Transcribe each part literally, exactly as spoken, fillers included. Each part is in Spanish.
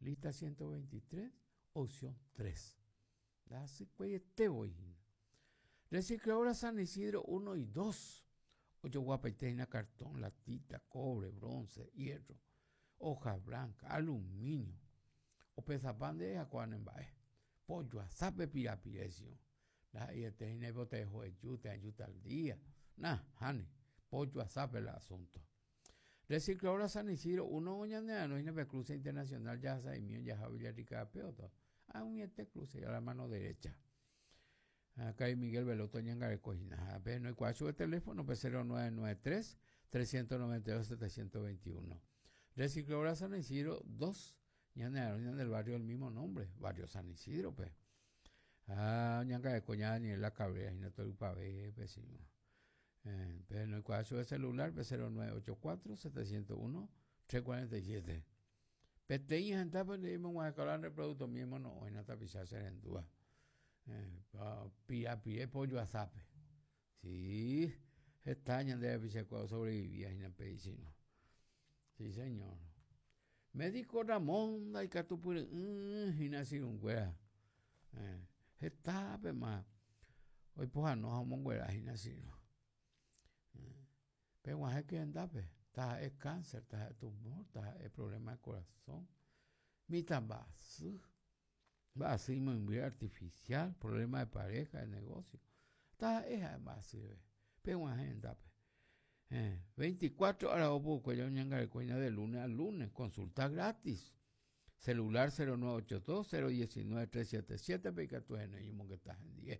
Lista ciento veintitrés, opción tres. Así que te voy. Recicladora San Isidro uno y dos. Ocho guapeteina, cartón, latita, cobre, bronce, hierro, hoja blanca, aluminio. O pesapán de acuanenbae. Pollo, asape, pirapirecio. La yeteina botejo de yuta, yuta al día. Nah, honey. Pollo, asape el asunto. Recicladora San Isidro uno oñanea, no hay cruce internacional, ya sa y mío, ya Javier Rica Peoto. Ah, un este cruce a la mano derecha. Acá hay Miguel Veloto Ñanga de Cojina. A ver, no hay cuatro de teléfono, pues cero nueve nueve tres, tres nueve dos, siete dos uno. Recicladora San Isidro dos, Ñanga del barrio del mismo nombre, barrio San Isidro, pues. Ah, Ñanga de Coñada ni en la Cabrera, y no estoy para ver, pues sí. Eh, pero no hay cuatro de celular, pues cero nueve ocho cuatro, siete cero uno, tres cuatro siete. Peteñas en tapa, le dimos a calar el producto mismo, no, hoy no está pisar ser en duda. Eh, pia, pia, pollo azape. Sí, estañan de pisecuado sobrevivía en el pedicino. Sí, señor. Médico Ramón, hay que tu pure, y nací un güera. Eh, estape más. Hoy pues no vamos güera, y nací. Pero es que andape. Está el cáncer, está el tumor, está el problema del corazón. Mi tambazo. Va a ser muy artificial, problema de pareja, de negocio. Está esa más sirve. Pero una agenda. Eh, veinticuatro horas o poco, ya ñanga de coña de lunes a lunes. Consulta gratis. Celular cero nueve ocho dos, cero uno nueve, tres siete siete, porque tú eres el que estás en diez.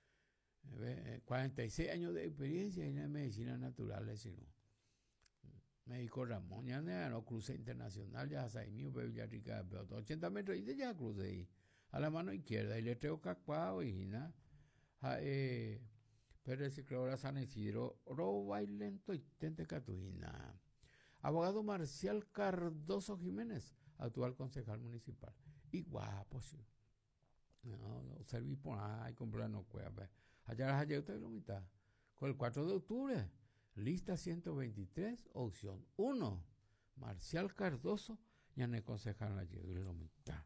Eh, cuarenta y seis años de experiencia en la medicina natural, sino. Médico Ramón, ya no cruce internacional, ya sabe mío, pero ya rica, pero ochenta metros y de ya cruce ahí. A la mano izquierda, y le traigo cacuao y nada. Eh, pero el recicladora San Isidro, roba y lento y tente catuina. Abogado Marcial Cardoso Jiménez, actual concejal municipal. Y guapo, sí. No, no serví por ahí, comprar no cueva. Allá las allá usted lo mitad. Con el cuatro de octubre, lista ciento veintitrés, opción uno. Marcial Cardoso, ya no concejal la llegó lo mitad.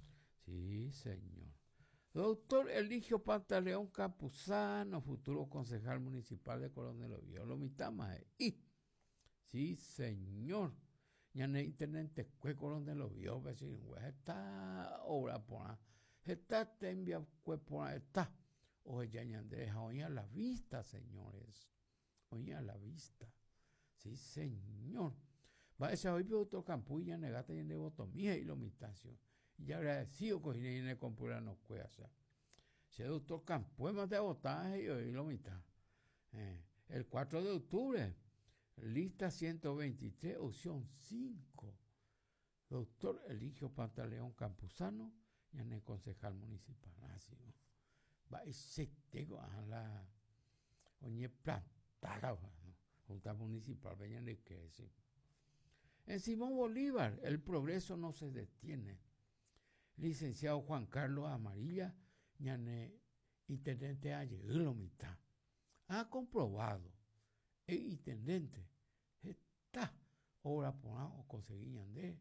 Sí, señor. Doctor Eligio Pantaleón Campuzano, futuro concejal municipal de Coronel Oviedo. Lo mitad más. Y, sí, señor. Ya en el internet te cue Coronel Oviedo, vecino. Esta obra por ahí. Esta te envía cue por ahí. Está. Oye, ya Andrés, oye a la vista, señores. Oye a la vista. Sí, señor. Va a ese hoy, doctor Campuya, negata y en devotomía y lo mitación. Y agradecido con el de compura no puede hacer. Si el doctor Campo es más de votaje y hoy lo mitad. Eh, el cuatro de octubre, lista ciento veintitrés, opción cinco. Doctor Eligio Pantaleón Campuzano, y en el concejal municipal. Así, ¿no? Va a ser tego a la oñe plantada, ¿no? Junta municipal, venían de que sí. En Simón Bolívar, el progreso no se detiene. Licenciado Juan Carlos Amarilla, ñane intendente ayer, lo mitad. Ha comprobado, el intendente está ahora por o conseguían de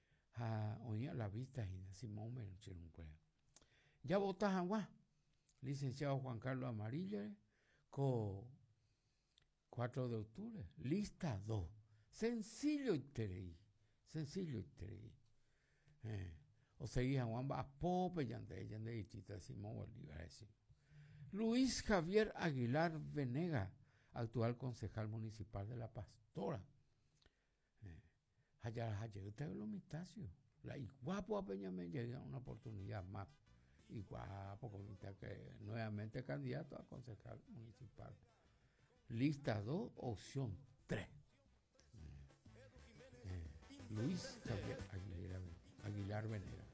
a oír la vista y Simón Melchirunque. Ya votas agua, licenciado Juan Carlos Amarilla, con cuatro de octubre, lista dos. Sencillo y tereí, sencillo y tereí. Eh. O seguía Juan a Pope, Yandé, Yandé y Tita Simón Bolívar. Luis Javier Aguilar Venega, actual concejal municipal de La Pastora. Eh, allá, allá, usted lo mitacio. La iguapo a Peñamén llega una oportunidad más. Iguapo, que nuevamente candidato a concejal municipal. Lista dos, opción tres. Eh, eh, Luis Javier Aguilar, Aguilar Venega.